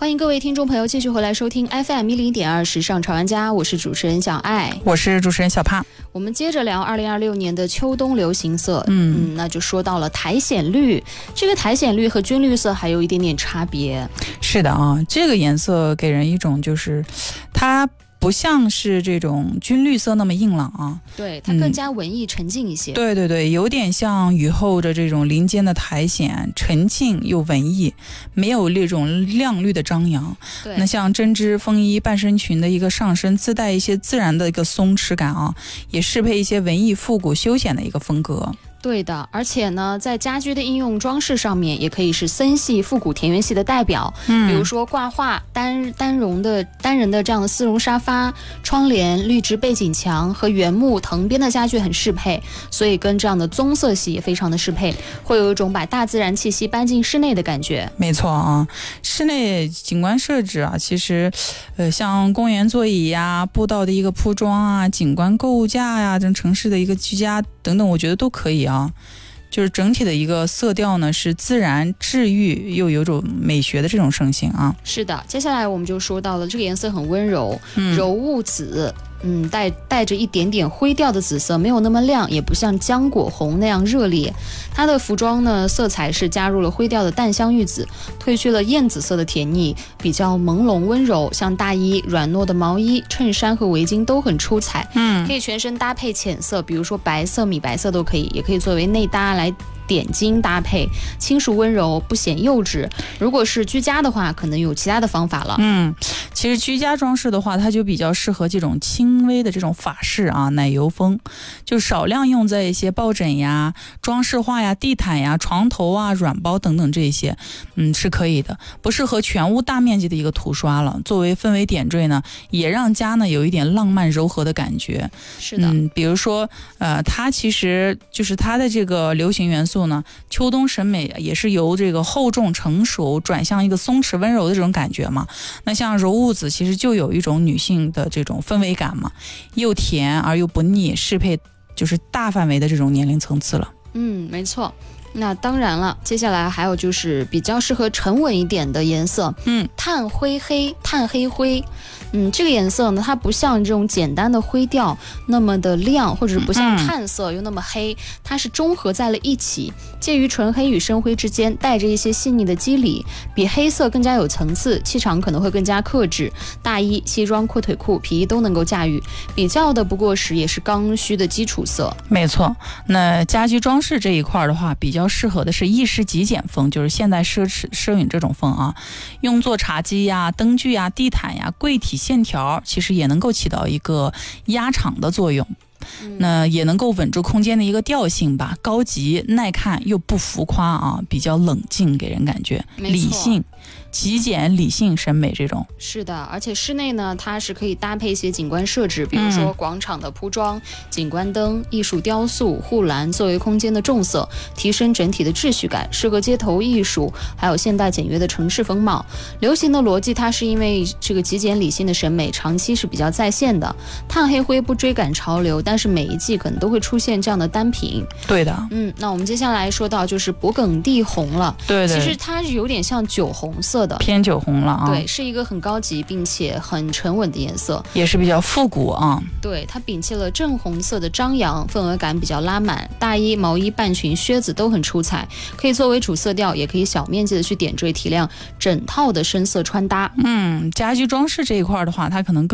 欢迎各位听众朋友继续回来收听 FM10.2时尚潮玩家，我是主持人小爱， 我是主持人小帕。 我们接着聊2026年的秋冬流行色，那就说到了苔藓绿。这个苔藓绿和军绿色还有一点点差别。 是的啊，这个颜色给人一种就是它不像是这种军绿色那么硬朗啊， 对，它更加文艺沉静一些。 对对对，有点像雨后的这种林间的苔藓，沉静又文艺，没有那种亮绿的张扬。 对， 那像针织风衣半身裙的一个上身，自带一些自然的一个松弛感啊，也适配一些文艺复古休闲的一个风格。 对的，而且呢，在家居的应用装饰上面，也可以是森系、复古、田园系的代表。比如说挂画、单人的这样的丝绒沙发、窗帘、绿植背景墙和原木藤编的家具很适配，所以跟这样的棕色系也非常的适配，会有一种把大自然气息搬进室内的感觉。 没错啊，室内景观设置啊，其实，像公园座椅呀、步道的一个铺装啊、景观购物架呀、这城市的一个居家等等，我觉得都可以啊。就是整体的一个色调呢，是自然治愈又有种美学的这种盛行啊。 是的，接下来我们就说到了这个颜色很温柔，柔雾紫。带着一点点灰调的紫色，没有那么亮，也不像浆果红那样热烈。它的服装呢，色彩是加入了灰调的淡香玉紫，褪去了艳紫色的甜腻，比较朦胧温柔。像大衣、软糯的毛衣、衬衫和围巾都很出彩。可以全身搭配浅色，比如说白色、米白色都可以，也可以作为内搭来点睛搭配，轻熟温柔，不显幼稚。如果是居家的话，可能有其他的方法了。 其实居家装饰的话，它就比较适合这种轻微的这种法式啊，奶油风，就少量用在一些抱枕呀、装饰画呀、地毯呀、床头啊、软包等等这些，是可以的，不适合全屋大面积的一个涂刷了。作为氛围点缀呢，也让家呢有一点浪漫柔和的感觉。 是的， 比如说，它其实就是它的这个流行元素呢，秋冬审美也是由这个厚重成熟转向一个松弛温柔的这种感觉嘛。那像柔雾紫其实就有一种女性的这种氛围感嘛，又甜而又不腻，适配就是大范围的这种年龄层次了。 没错。那当然了，接下来还有就是比较适合沉稳一点的颜色，炭灰黑、炭黑灰。这个颜色呢，它不像这种简单的灰调那么的亮，或者是不像炭色又那么黑，它是中和在了一起，介于纯黑与深灰之间，带着一些细腻的肌理，比黑色更加有层次，气场可能会更加克制。大衣、西装、阔腿裤、皮衣都能够驾驭，比较的不过时也是刚需的基础色。 没错，那家居装饰这一块的话，比较适合的是意式极简风，就是现代奢侈这种风啊，用作茶几呀、灯具呀、地毯呀、柜体线条，其实也能够起到一个压场的作用。那也能够稳住空间的一个调性吧，高级耐看又不浮夸啊，比较冷静，给人感觉理性、极简理性审美这种。 是的，而且室内呢，它是可以搭配一些景观设置，比如说广场的铺装、景观灯、艺术雕塑、护栏作为空间的重色，提升整体的秩序感，适合街头艺术，还有现代简约的城市风貌。流行的逻辑，它是因为这个极简理性的审美长期是比较在线的，炭黑灰不追赶潮流，但是每一季可能都会出现这样的单品。 对的， 那我们接下来说到就是勃艮第红了。 对， 其实它是有点像酒红色的， 偏酒红了啊。 对，是一个很高级并且很沉稳的颜色， 也是比较复古啊。 对，它摒弃了正红色的张扬，氛围感比较拉满，大衣、毛衣、半裙、靴子都很出彩，可以作为主色调，也可以小面积的去点缀提亮整套的深色穿搭。 家居装饰这一块的话，它可能更